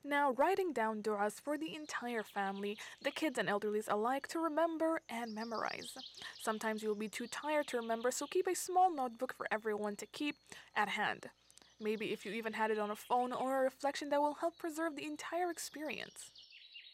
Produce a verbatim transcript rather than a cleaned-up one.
Now, writing down du'as for the entire family, the kids and elderlies alike, to remember and memorize. Sometimes you'll be too tired to remember, so keep a small notebook for everyone to keep at hand. Maybe if you even had it on a phone or a reflection that will help preserve the entire experience.